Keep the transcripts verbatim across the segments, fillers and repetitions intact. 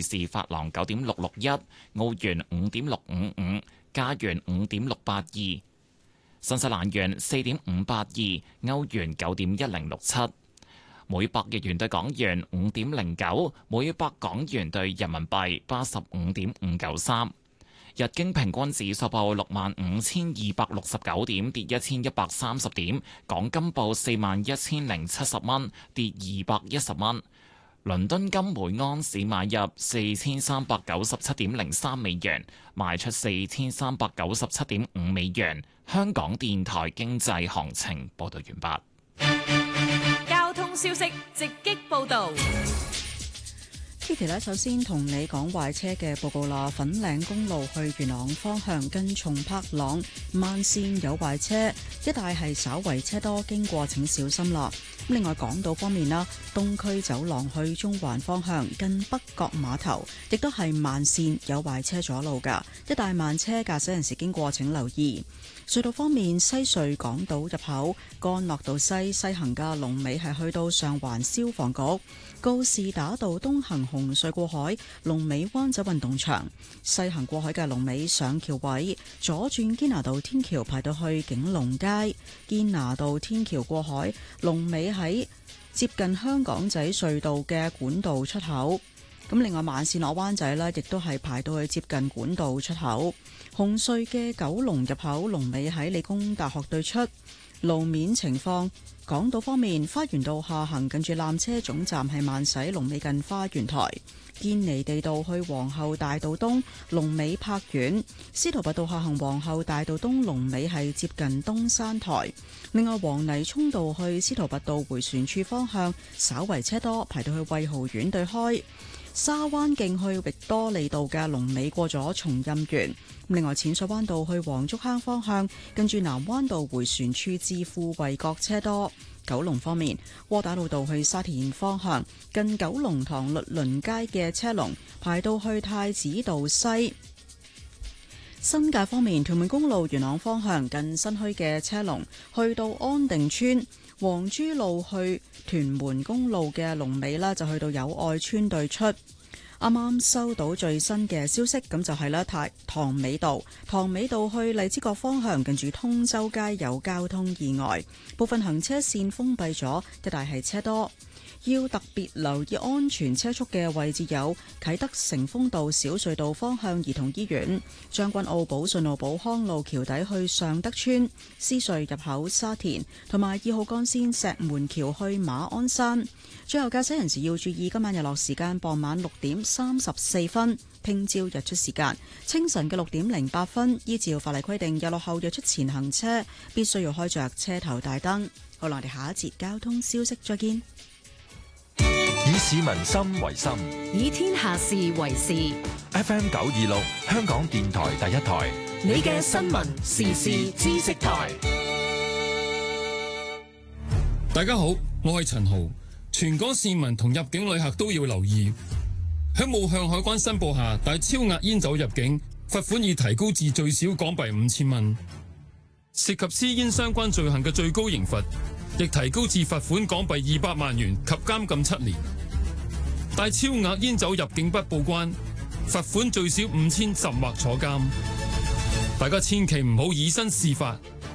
瑞士法郎九點六六一，澳元五點六五五，加元五點六八二，新西蘭元四點五八二，歐元九點一零六七。每百日元對港元五點零九，每百港元對人民幣八十五點五九三。日經平均指數報六萬五千二百六十九點，跌一千一百三十點。港金報四萬一千零七十蚊，跌二百一十蚊。倫敦金每盎司買入四千三百九十七點零三美元，賣出四千三百九十七點五美元。香港電台經濟行情報道完畢。 交通消息直擊報道。 Kitty 咧，首先同你講壞車嘅報告啦。粉嶺公路去元朗方向近松柏塱慢線有壞車，一帶係稍為車多，經過請小心啦。另外港島方面啦，東區走廊去中環方向近北角碼頭，亦都係慢線有壞車阻路㗎，一帶慢車，駕駛人士經過請留意。隧道方面，西隧港島入口干諾道西西行嘅龍尾係去到上環消防局，告士打道東行紅隧過海，龍尾灣仔運動場；西行過海嘅龍尾上橋位，左轉堅拿道天橋排到去景隆街，堅拿道天橋過海，龍尾喺接近香港仔隧道嘅管道出口。咁另外慢線落灣仔呢，亦都係排到去接近管道出口。紅隧嘅九龍入口龍尾喺理工大學對出。路面情況，港島方面，花園道下行近住纜車總站係慢駛，龍尾近花園台。堅尼地道去皇后大道東，龍尾柏苑；司徒拔道下行皇后大道東，龍尾係接近東山台。另外，黃泥涌道去司徒拔道回旋處方向稍為車多，排到去惠豪苑對開。沙灣徑去域多利道嘅龍尾過咗松蔭園。另外，淺水灣道去黃竹坑方向，跟住南灣道回旋處至富衛角車多。九龍方面，窩打老道去沙田方向，近九龍塘律倫街嘅車龍排到去太子道西。新界方面，屯門公路元朗方向近新墟嘅車龍去到安定村。黃珠路去屯門公路嘅龍尾啦，就去到友愛村對出。啱啱收到最新嘅消息，咁就係咧，太塘尾道塘尾道去荔枝角方向，近住通州街有交通意外，部分行車線封閉咗，一帶係車多。要特別留意安全車速嘅位置有啟德成豐道小隧道方向兒童醫院、將軍澳寶順路寶康路橋底去尚德村、獅隧入口沙田，同埋二號幹線石門橋去馬鞍山。最後，駕駛人士要注意今晚日落時間傍晚六點三十四分，聽朝日出時間清晨嘅六點零八分。依照法例規定，日落後日出前行車必須要開着車頭大燈。好啦，我哋下一節交通消息再見。 以市民心為心， 以天下事為事。 F M 九二六，香港電台第一台， 你嘅新聞時事知識台。 大家好，我係陳豪。全港市民同入境旅客都要留意，喺冇向海關申報下帶超額煙酒入境，罰款已提高至最少港幣五千蚊。涉及私煙相關罪行嘅最高刑罰亦提高至罰款港幣二百萬元及監禁七年。帶超額煙酒入境不報關，罰款最少五千，甚或坐監。大家千祈唔好以身試法。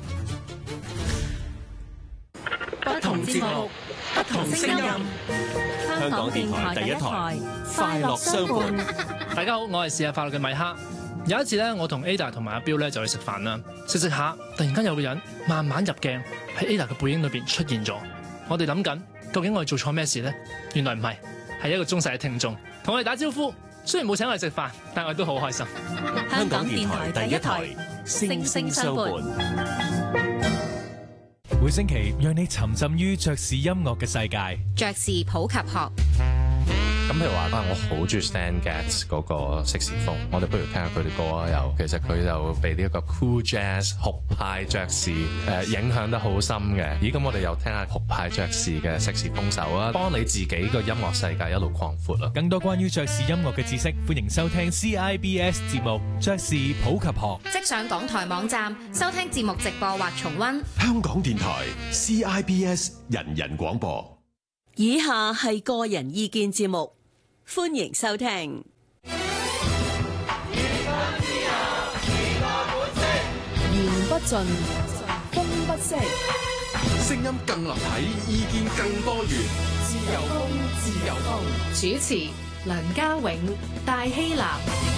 不同節目，不同聲音。香港電台第一台，快樂相伴。 大家好，我係試下快樂嘅米哈。有一次咧，我同 Ada 同埋阿彪咧就去食飯啦，食食下，突然間有個人慢慢入鏡喺 Ada 嘅背影裏邊出現咗。我哋諗緊，究竟我哋做錯咩事呢？原來唔係，係一個忠實嘅聽眾同我哋打招呼。雖然冇請我哋食飯，但我哋都好開心。 香港電台第一台，聲聲相伴。 每星期讓你沉浸於爵士音樂嘅世界。 爵士普及學。 咁譬如話啊，我好中意 Stan Getz 嗰個色士風，我哋不如聽下佢啲歌啊。又其實佢就被呢一個 cool jazz 酷派爵士誒影響得好深嘅。咦，咁我哋又聽下酷派爵士嘅色士風手啊，幫你自己個音樂世界一路擴闊啊。 更多關於爵士音樂嘅知識，歡迎收聽 C I B S 節目《爵士普及學》。 即上港台網站收聽節目直播或重溫。 香港電台 C I B S 人人廣播。 以下係個人意見節目，歡迎收聽。 言不盡，風不息， 聲音更立體，意見更多元。 自由風，自由風。 主持梁家永、戴希立。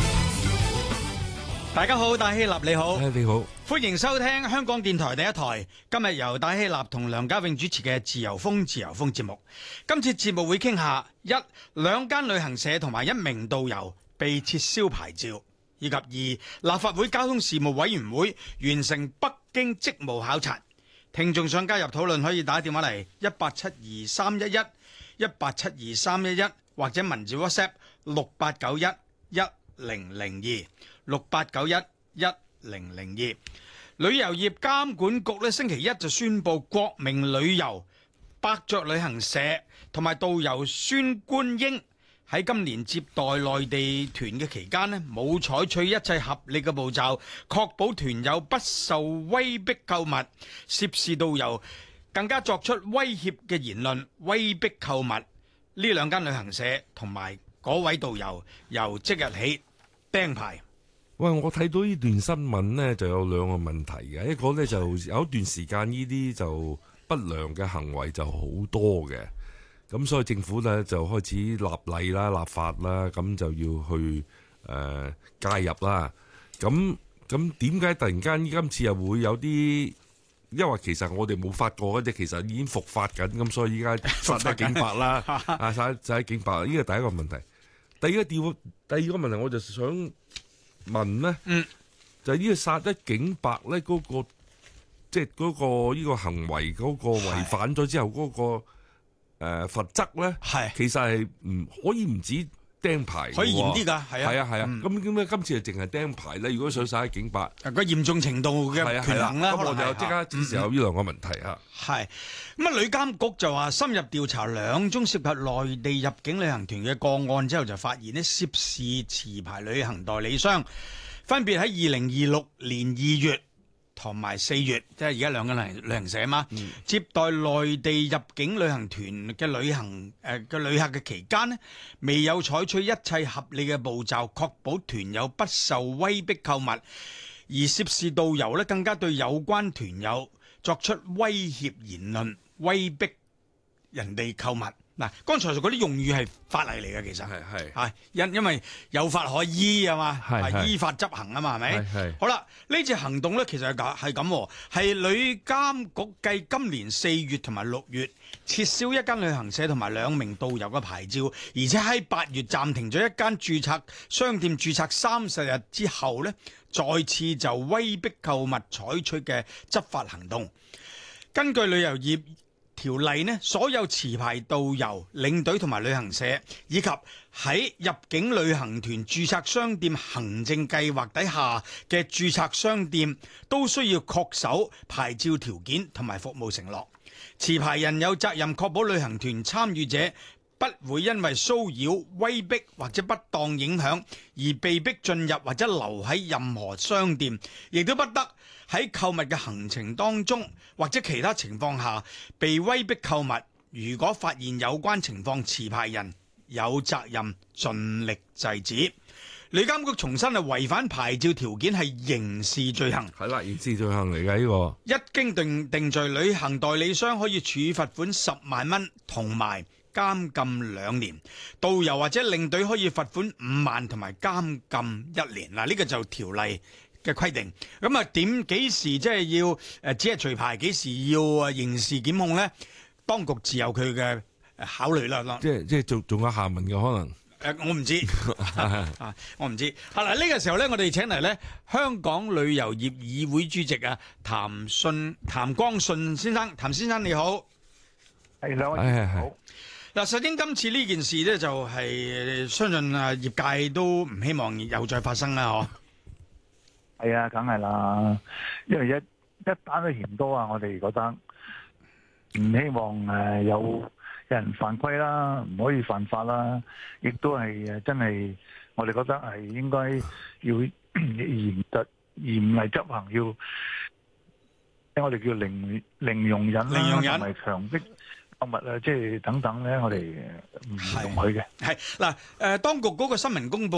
大家好，戴希立你好， 你好， 歡迎收聽香港電台第一台。今日由戴希立同梁家永主持嘅自由風自由風節目。今次節目會傾下一兩間旅行社同埋一名導遊被撤銷牌照，以及二立法會交通事務委員會完成北京職務考察。聽眾想加入討論可以打電話嚟一八七二三一一一八七二三一一，或者文字 WhatsApp 六八九一一零零二六八九一一零零二。旅遊業監管局咧星期一就宣布，國明旅遊、百爵旅行社同埋導遊孫觀英喺今年接待內地團嘅期間咧，冇採取一切合理嘅步驟，確保團友不受威逼購物。涉事導遊更加作出威脅嘅言論，威逼購物。呢兩間旅行社同埋嗰位導遊由即日起釘牌。 喂，我睇到呢段新聞呢，就有兩個問題嘅。一個呢，就有一段時間呢啲就不良嘅行為就好多嘅，咁所以政府呢，就開始立例啦、立法啦，咁就要去誒、呃、介入啦。咁咁點解突然間今次又會有啲？因為其實我哋冇發過嘅啫，其實已經復發緊，咁所以依家發得警白啦，啊晒晒警白。呢個第一個問題。第二個調，第二個問題我就想問呢， 嗯、 就係呢個殺一警白呢，嗰、嗰個即係嗰個呢個行為嗰、嗰個違反咗之後嗰、嗰個誒、呃、罰則呢，其實係唔可以唔止釘牌， 可以嚴啲㗎，係啊， 係啊係啊。咁點解今次就淨係釘牌咧？如果想殺一警白， 個嚴重程度嘅權衡啦， 咁我就即刻指示有呢兩個問題嚇。 係咁啊，旅監局就話深入調查兩宗涉及內地入境旅行團嘅個案之後，就發現呢涉事持牌旅行代理商分別喺二零二六年二月同埋四月，即係而家兩間旅旅行社嘛，嗯、接待內地入境旅行團嘅旅行誒嘅旅客嘅期間呢，未有採取一切合理嘅步驟，確保團友不受威逼購物，而涉事導遊呢，更加對有關團友作出威脅言論，威逼人哋購物。嗱，剛才嗰啲用語係法例嚟嘅，其實係係係因因為有法可依啊嘛，係依法執行啊嘛，係咪？係好啦，呢次行動咧，其實係咁係咁，係旅監局繼今年四月同埋六月撤銷一間旅行社同埋兩名導遊嘅牌照，而且喺八月暫停咗一間註冊商店註冊三十日之後咧，再次就威逼購物採取嘅執法行動。根據旅遊業條例呢，所有持牌導遊、領隊同埋旅行社，以及喺入境旅行團註冊商店行政計劃底下嘅註冊商店，都需要恪守牌照條件同埋服務承諾。持牌人有責任確保旅行團參與者不會因為騷擾、威逼或者不當影響而被逼進入或者留喺任何商店，亦都不得喺購物嘅行程當中或者其他情況下被威逼購物。如果發現有關情況，持牌人有責任盡力制止。旅監局重申係違反牌照條件係刑事罪行， 係啦，刑事罪行嚟嘅呢個。 一經定定罪，旅行代理商可以處罰款十萬蚊同埋監禁兩年，導遊或者領隊可以罰款五萬同埋監禁一年。嗱，呢個就條例嘅規定。咁啊，點幾時即係要誒只係除牌，幾時要啊刑事檢控咧？當局自有佢嘅考慮啦。 即係即係仲仲有下文嘅可能。 誒，我唔知，啊，我唔知。係啦，呢個時候咧，我哋請嚟咧香港旅遊業議會主席啊，譚信譚光信先生，譚先生你好。 係兩位好。 嗱，首先今次呢件事咧，就係相信啊業界都唔希望又再發生啦，嗬。 係啊，梗係啦，因為一一單都嫌多啊，我哋覺得唔希望誒有人犯規啦，唔可以犯法啦，亦都係誒真係我哋覺得係應該要嚴特嚴厲執行，要我哋叫零零容忍啦，同埋強迫購物啊，即係等等咧，我哋唔容許嘅。 係嗱，誒當局嗰個新聞公佈。